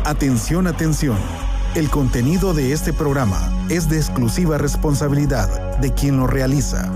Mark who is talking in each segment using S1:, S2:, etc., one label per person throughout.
S1: Atención, atención. El contenido de este programa es de exclusiva responsabilidad de quien lo realiza.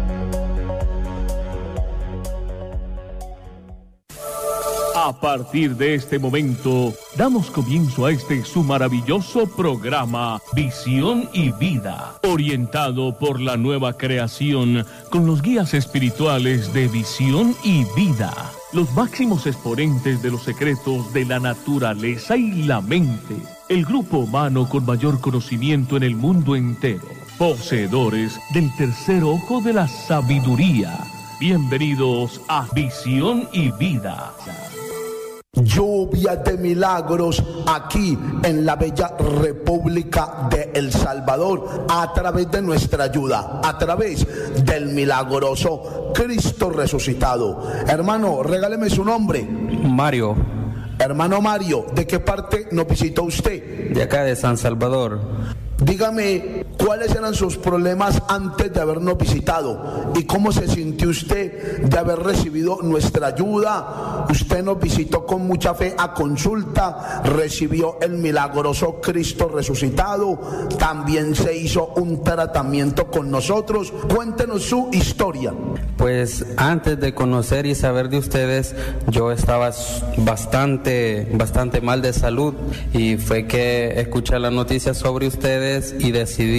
S2: A partir de este momento, damos comienzo a su maravilloso programa Visión y Vida, orientado por la nueva creación con los guías espirituales de Visión y Vida, los máximos exponentes de los secretos de la naturaleza y la mente, el grupo humano con mayor conocimiento en el mundo entero, poseedores del tercer ojo de la sabiduría. Bienvenidos a Visión y Vida.
S3: Lluvia de milagros aquí en la bella República de El Salvador, a través de nuestra ayuda, a través del milagroso Cristo resucitado. Hermano, regáleme su nombre.
S4: Mario.
S3: Hermano Mario, ¿de qué parte nos visitó usted?
S4: De acá de San Salvador.
S3: Dígame, ¿cuáles eran sus problemas antes de habernos visitado? ¿Y cómo se sintió usted de haber recibido nuestra ayuda? Usted nos visitó con mucha fe a consulta, recibió el milagroso Cristo resucitado, también se hizo un tratamiento con nosotros. Cuéntenos su historia.
S4: Pues antes de conocer y saber de ustedes, yo estaba bastante mal de salud, y fue que escuché la noticia sobre ustedes y decidí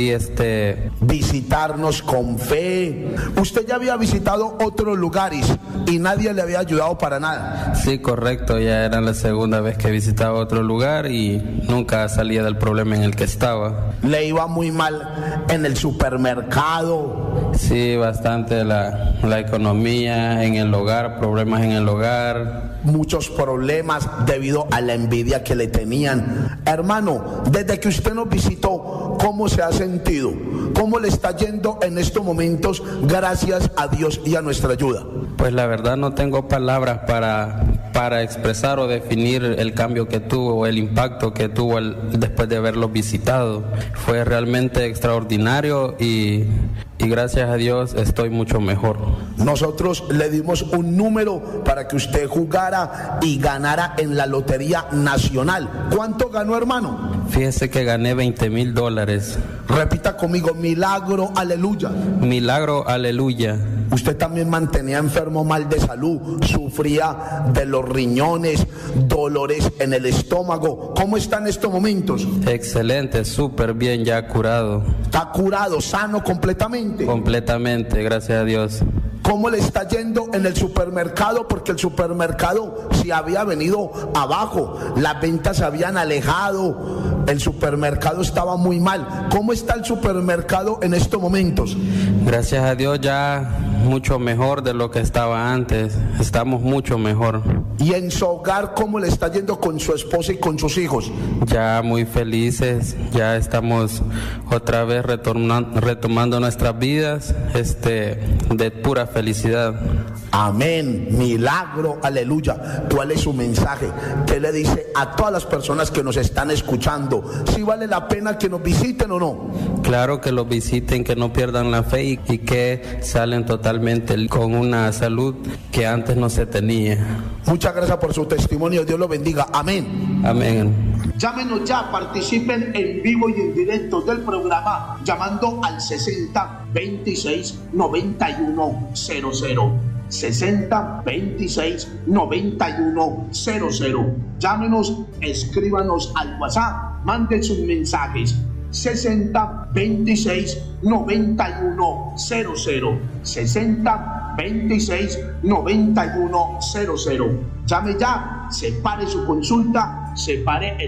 S3: visitarnos con fe. Usted ya había visitado otros lugares y nadie le había ayudado para nada.
S4: Sí, correcto, ya era la segunda vez que visitaba otro lugar y nunca salía del problema en el que estaba.
S3: ¿Le iba muy mal en el supermercado?
S4: Sí, bastante la economía en el hogar, problemas en el hogar.
S3: Muchos problemas debido a la envidia que le tenían. Hermano, desde que usted nos visitó, ¿cómo se ha sentido? ¿Cómo le está yendo en estos momentos gracias a Dios y a nuestra ayuda?
S4: Pues la verdad no tengo palabras para expresar o definir el cambio que tuvo, el impacto que tuvo después de haberlo visitado. Fue realmente extraordinario y gracias a Dios estoy mucho mejor.
S3: Nosotros le dimos un número para que usted jugara y ganara en la Lotería Nacional. ¿Cuánto ganó, hermano?
S4: Fíjese que gané $20,000.
S3: Repita conmigo: milagro, aleluya.
S4: Milagro, aleluya.
S3: Usted también mantenía enfermo mal de salud, sufría de los riñones, dolores en el estómago. ¿Cómo está en estos momentos?
S4: Excelente, súper bien, ya curado.
S3: ¿Está curado, sano completamente?
S4: Completamente, gracias a Dios.
S3: ¿Cómo le está yendo en el supermercado? Porque el supermercado se había venido abajo, las ventas se habían alejado, el supermercado estaba muy mal. ¿Cómo está el supermercado en estos momentos?
S4: Gracias a Dios ya mucho mejor de lo que estaba antes, estamos mucho mejor.
S3: ¿Y en su hogar cómo le está yendo con su esposa y con sus hijos?
S4: Ya muy felices, ya estamos otra vez retomando nuestras vidas, de pura felicidad.
S3: Amén, milagro, aleluya. ¿Cuál es su mensaje? ¿Qué le dice a todas las personas que nos están escuchando? ¿Si vale la pena que nos visiten o no?
S4: Claro que los visiten, que no pierdan la fe y que salen totalmente con una salud que antes no se tenía.
S3: Muchas gracias por su testimonio, Dios lo bendiga. Amén.
S4: Amén.
S3: Llámenos ya, participen en vivo y en directo del programa llamando al 60 26 91 00. 60 26 91 00. Llámenos, escríbanos al WhatsApp, manden sus mensajes. 60 26 91 00. 60 26 91 00. Llame ya, separe su consulta, separe el